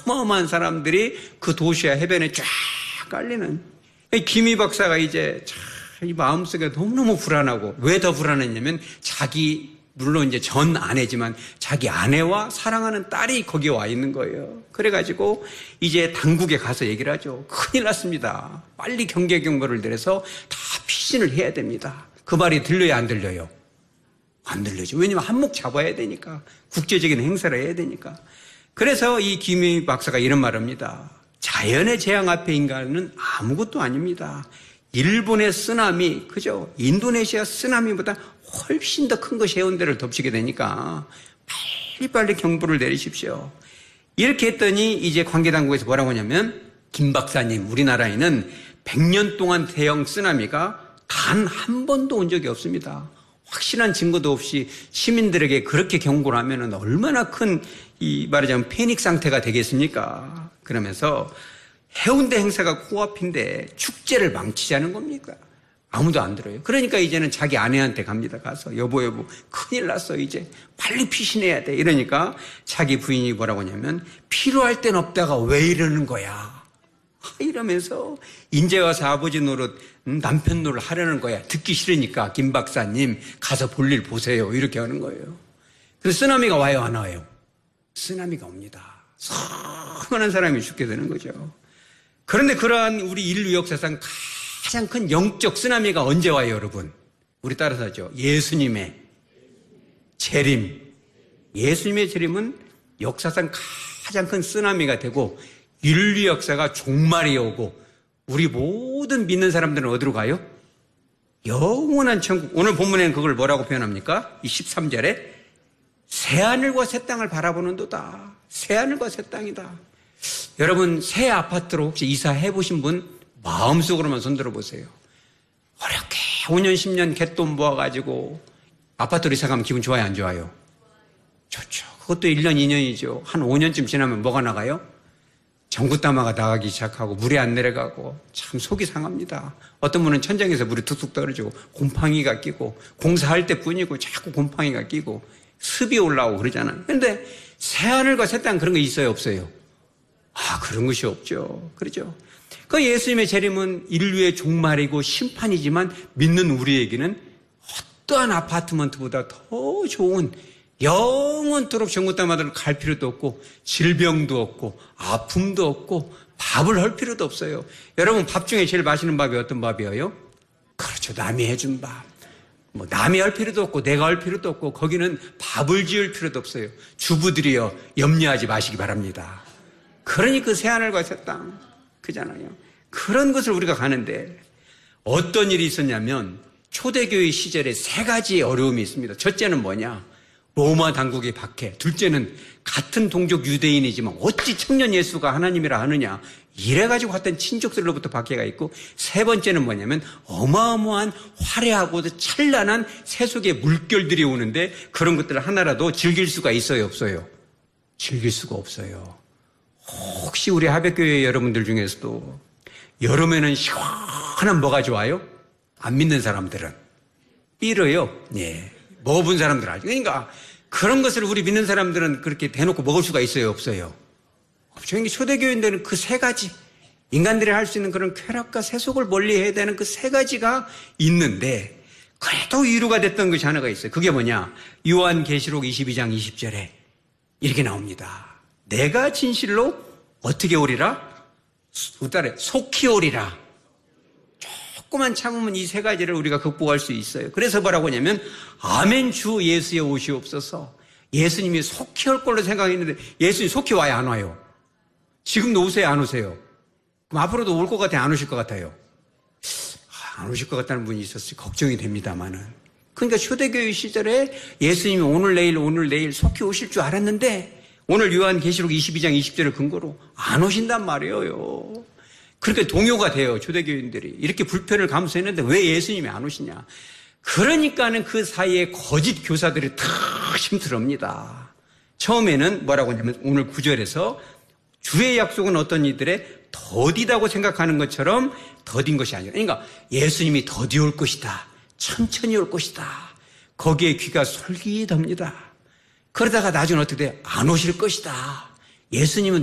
어마어마한 사람들이 그 도시와 해변에 쫙 깔리는. 김희 박사가 이제 이 마음속에 너무너무 불안하고, 왜 더 불안했냐면 자기, 물론 이제 전 아내지만 자기 아내와 사랑하는 딸이 거기에 와 있는 거예요. 그래가지고 이제 당국에 가서 얘기를 하죠. 큰일 났습니다. 빨리 경계 경보를 내려서 다 피신을 해야 됩니다. 그 말이 들려요, 안 들려요? 안 들려죠. 왜냐면 한몫 잡아야 되니까. 국제적인 행사를 해야 되니까. 그래서 이 김희 박사가 이런 말을 합니다. 자연의 재앙 앞에 인간은 아무것도 아닙니다. 일본의 쓰나미, 그죠? 인도네시아 쓰나미보다 훨씬 더 큰 것이 해운대를 덮치게 되니까 빨리빨리 경보를 내리십시오. 이렇게 했더니 이제 관계당국에서 뭐라고 하냐면, 김 박사님, 우리나라에는 100년 동안 대형 쓰나미가 단 한 번도 온 적이 없습니다. 확실한 증거도 없이 시민들에게 그렇게 경고를 하면 얼마나 큰, 말하자면 패닉 상태가 되겠습니까? 그러면서 해운대 행사가 코앞인데 축제를 망치자는 겁니까? 아무도 안 들어요. 그러니까 이제는 자기 아내한테 갑니다. 가서 여보 큰일 났어. 이제 빨리 피신해야 돼. 이러니까 자기 부인이 뭐라고 하냐면, 필요할 땐 없다가 왜 이러는 거야? 이러면서 인제 와서 아버지 노릇, 남편 노릇 하려는 거야. 듣기 싫으니까 김 박사님 가서 볼일 보세요. 이렇게 하는 거예요. 그래서 쓰나미가 와요, 안 와요? 쓰나미가 옵니다. 성한 사람이 죽게 되는 거죠. 그런데 그러한 우리 인류 역사상 가장 큰 영적 쓰나미가 언제 와요, 여러분? 우리 따라서 하죠. 예수님의 재림. 예수님의 재림은 역사상 가장 큰 쓰나미가 되고, 인류 역사가 종말이 오고, 우리 모든 믿는 사람들은 어디로 가요? 영원한 천국. 오늘 본문에는 그걸 뭐라고 표현합니까? 이 13절에 새하늘과 새 땅을 바라보는도다. 새하늘과 새 땅이다. 여러분, 새 아파트로 혹시 이사해 보신 분 마음속으로만 손들어 보세요. 어렵게 5년 10년 갯돈 모아가지고 아파트로 이사 가면 기분 좋아요, 안 좋아요? 좋죠. 그것도 1년 2년이죠. 한 5년쯤 지나면 뭐가 나가요? 전구따마가 나가기 시작하고 물이 안 내려가고 참 속이 상합니다. 어떤 분은 천장에서 물이 툭툭 떨어지고 곰팡이가 끼고, 공사할 때뿐이고 자꾸 곰팡이가 끼고 습이 올라오고 그러잖아요. 그런데 새하늘과 새 땅, 그런 거 있어요, 없어요? 그런 것이 없죠. 그렇죠. 그 예수님의 재림은 인류의 종말이고 심판이지만, 믿는 우리에게는 어떠한 아파트먼트보다 더 좋은, 영원토록 전구따마를 갈 필요도 없고, 질병도 없고, 아픔도 없고, 밥을 할 필요도 없어요. 여러분, 밥 중에 제일 맛있는 밥이 어떤 밥이에요? 그렇죠. 남이 해준 밥. 남이 할 필요도 없고 내가 할 필요도 없고, 거기는 밥을 지을 필요도 없어요. 주부들이여, 염려하지 마시기 바랍니다. 그러니 그 새하늘과 새 땅, 그잖아요. 그런 것을 우리가 가는데, 어떤 일이 있었냐면 초대교회 시절에 3가지의 어려움이 있습니다. 첫째는 뭐냐? 로마 당국의 박해. 둘째는 같은 동족 유대인이지만 어찌 청년 예수가 하나님이라 하느냐, 이래가지고 왔던 친족들로부터 박해가 있고, 세 번째는 뭐냐면 어마어마한 화려하고도 찬란한 세속의 물결들이 오는데, 그런 것들을 하나라도 즐길 수가 있어요, 없어요? 즐길 수가 없어요. 혹시 우리 하백교회 여러분들 중에서도 여름에는 시원한 뭐가 좋아요? 안 믿는 사람들은 삐러요. 예. 먹어본 사람들 알죠. 그러니까 그런 것을 우리 믿는 사람들은 그렇게 대놓고 먹을 수가 있어요, 없어요? 없죠. 초대교인들은 그 3가지, 인간들이 할 수 있는 그런 쾌락과 세속을 멀리해야 되는 그 3가지가 있는데, 그래도 위로가 됐던 것이 하나가 있어요. 그게 뭐냐? 요한계시록 22장 20절에 이렇게 나옵니다. 내가 진실로 어떻게 오리라? 우따래 속히 오리라. 조금만 참으면 이 3가지를 우리가 극복할 수 있어요. 그래서 뭐라고 하냐면, 아멘 주 예수의 오시옵소서. 예수님이 속히 올 걸로 생각했는데, 예수님 속히 와요, 안 와요? 지금도 오세요, 안 오세요? 그럼 앞으로도 올 것 같아요, 안 오실 것 같아요? 안 오실 것 같다는 분이 있었어요. 걱정이 됩니다만은. 그러니까 초대교회 시절에 예수님이 오늘 내일 속히 오실 줄 알았는데, 오늘 요한계시록 22장 20절을 근거로 안 오신단 말이에요. 그렇게 동요가 돼요, 초대교인들이. 이렇게 불편을 감수했는데 왜 예수님이 안 오시냐. 그러니까는 그 사이에 거짓 교사들이 다 힘들합니다. 처음에는 뭐라고 하냐면, 오늘 9절에서 주의 약속은 어떤 이들의 더디다고 생각하는 것처럼 더딘 것이 아니라, 그러니까 예수님이 더디 올 것이다, 천천히 올 것이다, 거기에 귀가 솔깃합니다. 그러다가 나중에 어떻게 돼? 안 오실 것이다. 예수님은